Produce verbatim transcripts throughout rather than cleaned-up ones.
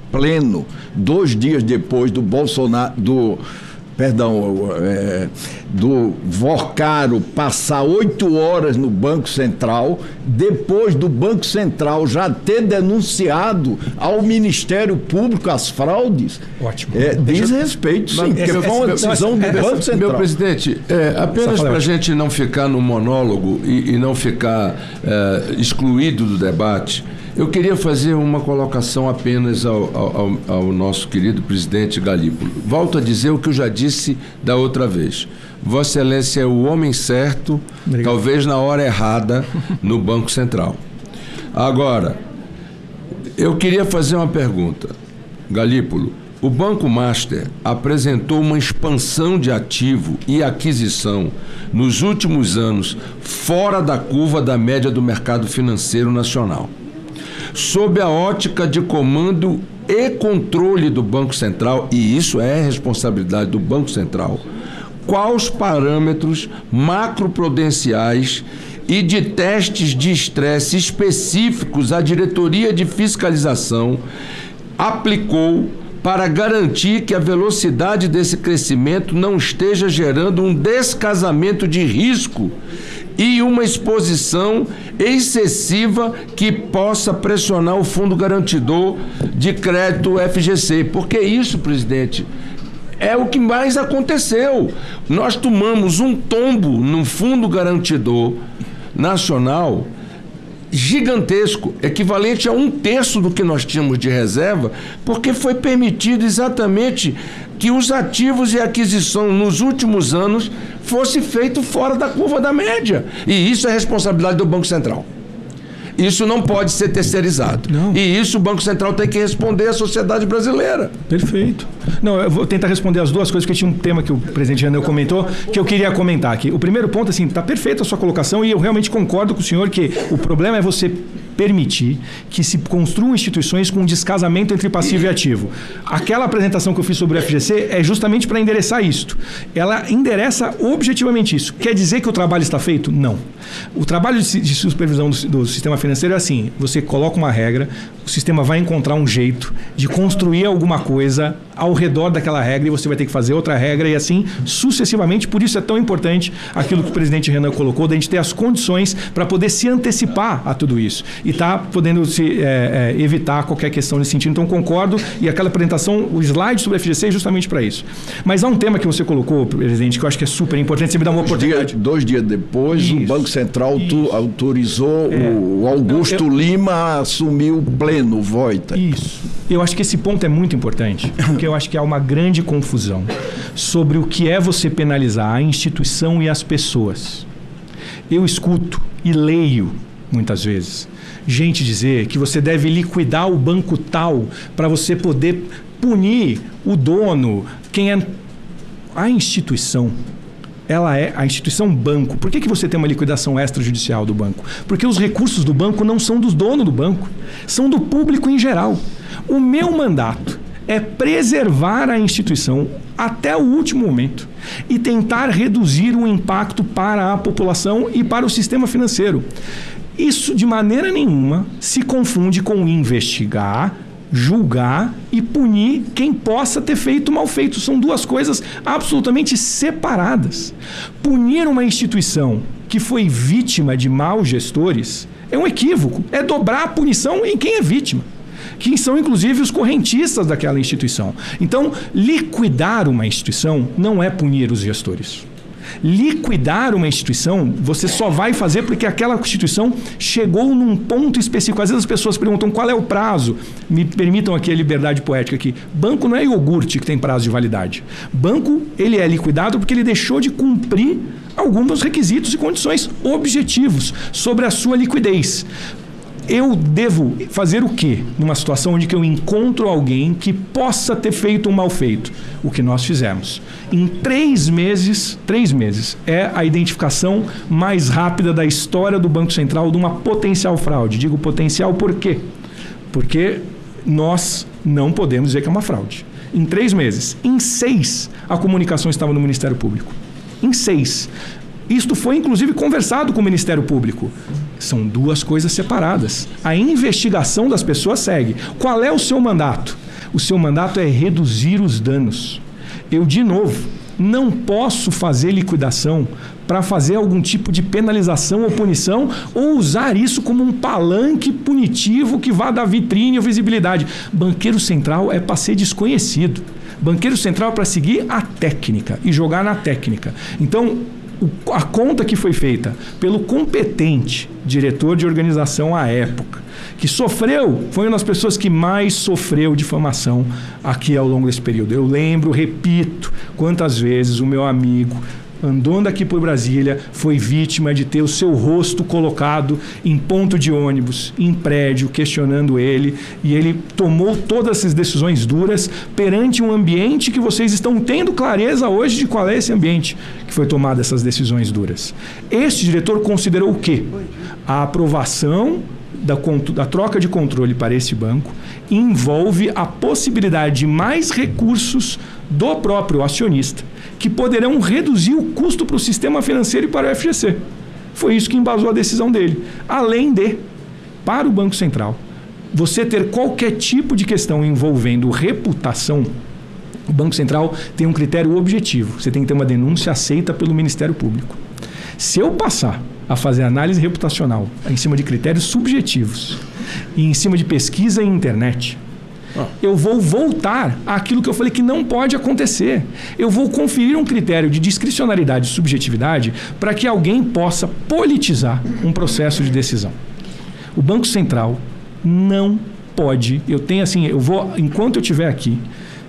pleno, dois dias depois do Bolsonaro, do, perdão, é, do Vorcaro passar oito horas no Banco Central, depois do Banco Central já ter denunciado ao Ministério Público as fraudes. Ótimo. É, diz respeito, sim, porque foi uma decisão do Banco Central. Meu presidente, é, apenas para a gente não ficar no monólogo e, e não ficar é, excluído do debate, eu queria fazer uma colocação apenas ao, ao, ao nosso querido presidente Galípolo. Volto a dizer o que eu já disse da outra vez. Vossa Excelência é o homem certo, Obrigado. Talvez na hora errada, no Banco Central. Agora, eu queria fazer uma pergunta. Galípolo, o Banco Master apresentou uma expansão de ativo e aquisição nos últimos anos fora da curva da média do mercado financeiro nacional. Sob a ótica de comando e controle do Banco Central, e isso é responsabilidade do Banco Central, quais parâmetros macroprudenciais e de testes de estresse específicos a diretoria de fiscalização aplicou para garantir que a velocidade desse crescimento não esteja gerando um descasamento de risco e uma exposição excessiva que possa pressionar o Fundo Garantidor de Crédito F G C. Porque isso, presidente, é o que mais aconteceu. Nós tomamos um tombo no Fundo Garantidor Nacional gigantesco, equivalente a um terço do que nós tínhamos de reserva, porque foi permitido exatamente que os ativos e aquisição nos últimos anos fosse feito fora da curva da média. E isso é responsabilidade do Banco Central. Isso não pode ser terceirizado. Não. E isso o Banco Central tem que responder à sociedade brasileira. Perfeito. Não, eu vou tentar responder as duas coisas, porque tinha um tema que o presidente Janel comentou, que eu queria comentar aqui. O primeiro ponto, assim, está perfeita a sua colocação e eu realmente concordo com o senhor que o problema é você permitir que se construam instituições com um descasamento entre passivo e ativo. Aquela apresentação que eu fiz sobre o F G C é justamente para endereçar isto. Ela endereça objetivamente isso. Quer dizer que o trabalho está feito? Não. O trabalho de, de supervisão do, do sistema financeiro é assim, você coloca uma regra, o sistema vai encontrar um jeito de construir alguma coisa ao redor daquela regra e você vai ter que fazer outra regra e assim sucessivamente. Por isso é tão importante aquilo que o presidente Renan colocou, da gente ter as condições para poder se antecipar a tudo isso e tá podendo se é, é, evitar qualquer questão nesse sentido. Então concordo, e aquela apresentação, o slide sobre o F G C é justamente para isso. Mas há um tema que você colocou, presidente, que eu acho que é super importante, você me dá uma oportunidade. Dia, dois dias depois, isso, o Banco Central tu, autorizou é, o Augusto não, eu, Lima a assumir o pleno, Voita. Isso. Eu acho que esse ponto é muito importante, porque eu acho que há uma grande confusão sobre o que é você penalizar a instituição e as pessoas. Eu escuto e leio, muitas vezes, gente dizer que você deve liquidar o banco tal para você poder punir o dono, quem é... A instituição, ela é a instituição banco. Por que, que você tem uma liquidação extrajudicial do banco? Porque os recursos do banco não são dos donos do banco, são do público em geral. O meu mandato é preservar a instituição até o último momento e tentar reduzir o impacto para a população e para o sistema financeiro. Isso, de maneira nenhuma, se confunde com investigar, julgar e punir quem possa ter feito mal feito. São duas coisas absolutamente separadas. Punir uma instituição que foi vítima de maus gestores é um equívoco. É dobrar a punição em quem é vítima, que são inclusive os correntistas daquela instituição. Então, liquidar uma instituição não é punir os gestores. Liquidar uma instituição, você só vai fazer porque aquela instituição chegou num ponto específico. Às vezes as pessoas perguntam qual é o prazo. Me permitam aqui a liberdade poética aqui. Banco não é iogurte que tem prazo de validade. Banco, ele é liquidado porque ele deixou de cumprir alguns requisitos e condições objetivos sobre a sua liquidez. Eu devo fazer o quê numa situação onde que eu encontro alguém que possa ter feito um mal feito? O que nós fizemos. Em três meses, três meses, é a identificação mais rápida da história do Banco Central de uma potencial fraude. Digo potencial por quê? Porque nós não podemos dizer que é uma fraude. Em três meses. Em seis, a comunicação estava no Ministério Público. Em seis. Isto foi, inclusive, conversado com o Ministério Público. São duas coisas separadas. A investigação das pessoas segue. Qual é o seu mandato? O seu mandato é reduzir os danos. Eu, de novo, não posso fazer liquidação para fazer algum tipo de penalização ou punição ou usar isso como um palanque punitivo que vá dar vitrine ou visibilidade. Banqueiro central é para ser desconhecido. Banqueiro central é para seguir a técnica e jogar na técnica. Então, o, a conta que foi feita pelo competente diretor de organização à época, que sofreu, foi uma das pessoas que mais sofreu difamação aqui ao longo desse período. Eu lembro, repito, quantas vezes o meu amigo, andando aqui por Brasília, foi vítima de ter o seu rosto colocado em ponto de ônibus, em prédio, questionando ele, e ele tomou todas essas decisões duras perante um ambiente que vocês estão tendo clareza hoje de qual é esse ambiente que foi tomado essas decisões duras. Este diretor considerou o quê? A aprovação Da, da troca de controle para esse banco envolve a possibilidade de mais recursos do próprio acionista, que poderão reduzir o custo para o sistema financeiro e para o F G C. Foi isso que embasou a decisão dele. Além de, para o Banco Central, você ter qualquer tipo de questão envolvendo reputação, o Banco Central tem um critério objetivo. Você tem que ter uma denúncia aceita pelo Ministério Público. Se eu passar a fazer análise reputacional em cima de critérios subjetivos e em cima de pesquisa em internet, ah. eu vou voltar àquilo que eu falei que não pode acontecer. Eu vou conferir um critério de discricionariedade e subjetividade para que alguém possa politizar um processo de decisão. O Banco Central não pode, eu tenho assim, eu vou, enquanto eu estiver aqui,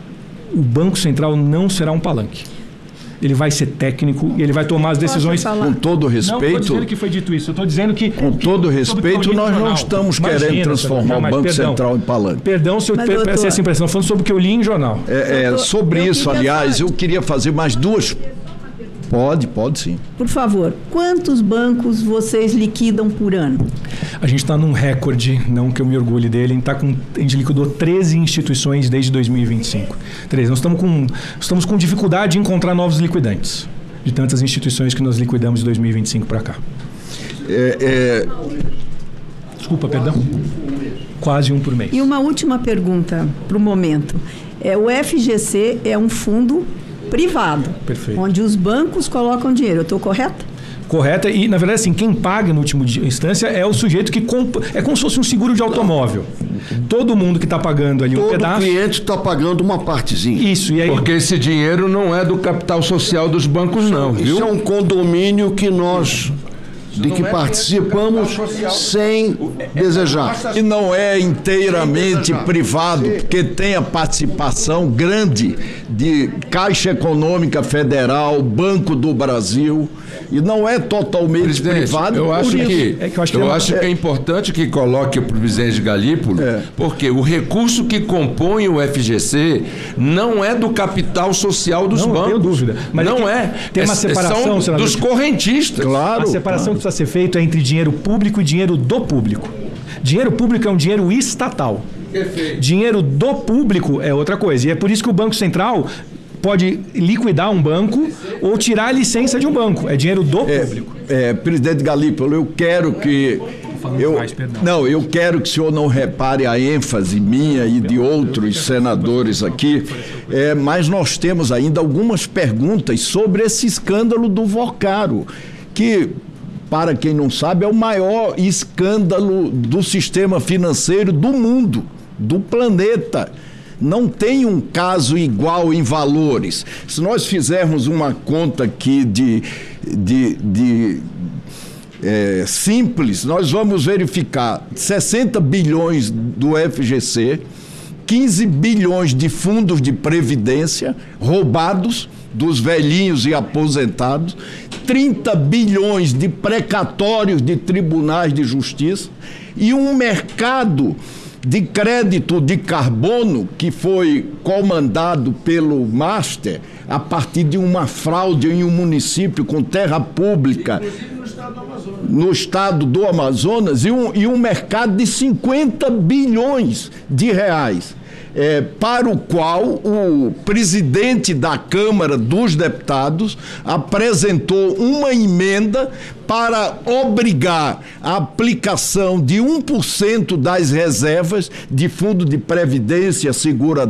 o Banco Central não será um palanque. Ele vai ser técnico e ele vai tomar as decisões... Com todo respeito... Não estou dizendo que foi dito isso, eu estou dizendo que... Com todo respeito, nós não estamos Imagina, querendo transformar não, o Banco perdão, Central em palanque. Perdão se eu peço essa impressão, falando sobre o que eu li em jornal. É, é, sobre eu isso, aliás, eu queria fazer mais duas... Pode, pode sim. Por favor, quantos bancos vocês liquidam por ano? A gente está num recorde, não que eu me orgulhe dele, a gente, tá com, a gente liquidou treze instituições desde dois mil e vinte e cinco. treze. Nós estamos com, estamos com dificuldade de encontrar novos liquidantes, de tantas instituições que nós liquidamos de dois mil e vinte e cinco para cá. É, é... Desculpa, perdão. Quase um por mês. E uma última pergunta para o momento. É, o F G C é um fundo privado, Perfeito. Onde os bancos colocam dinheiro. Eu estou correta? Correta. E, na verdade, assim, quem paga no último instância é o sujeito que compra. É como se fosse um seguro de automóvel. Todo mundo que está pagando ali um Todo pedaço... Todo cliente está pagando uma partezinha. Isso. E aí... Porque esse dinheiro não é do capital social dos bancos, não, viu? Isso é um condomínio que nós... de que participamos sem desejar. E não é inteiramente privado, porque tem a participação grande de Caixa Econômica Federal, Banco do Brasil, e não é totalmente Presidente, privado. Eu acho que, é que eu acho, que, eu é, acho que é importante que coloque o presidente Galípolo, é. porque o recurso que compõe o F G C não é do capital social dos não, bancos. Não tenho dúvida. Mas não é, é. Tem uma separação, são dos correntistas. Claro. A separação claro. que precisa ser feita é entre dinheiro público e dinheiro do público. Dinheiro público é um dinheiro estatal. Perfeito. Dinheiro do público é outra coisa. E é por isso que o Banco Central pode liquidar um banco ou tirar a licença de um banco. É dinheiro do é, público. É, presidente Galípolo, eu quero que... Eu, mais, não, eu quero que o senhor não repare a ênfase minha e de outros senadores aqui, é, mas nós temos ainda algumas perguntas sobre esse escândalo do Vocaro, que, para quem não sabe, é o maior escândalo do sistema financeiro do mundo, do planeta. Não tem um caso igual em valores. Se nós fizermos uma conta aqui de, de, de é, simples, nós vamos verificar sessenta bilhões do F G C, quinze bilhões de fundos de previdência roubados dos velhinhos e aposentados, trinta bilhões de precatórios de tribunais de justiça e um mercado de crédito de carbono que foi comandado pelo Master a partir de uma fraude em um município com terra pública no estado do Amazonas e um, e um mercado de cinquenta bilhões de reais. É, para o qual o presidente da Câmara dos Deputados apresentou uma emenda para obrigar a aplicação de um por cento das reservas de fundo de previdência, segura